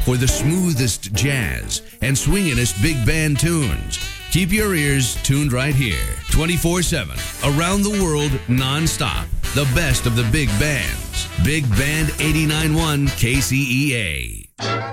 for the smoothest jazz and swinginest big band tunes. Keep your ears tuned right here, 24/7, around the world, non-stop. The best of the big bands. Big Band 89.1 KCEA.